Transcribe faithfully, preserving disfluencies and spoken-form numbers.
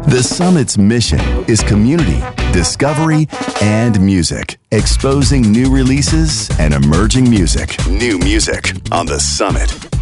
The Summit's mission is community, discovery, and music, exposing new releases and emerging music. New music on The Summit.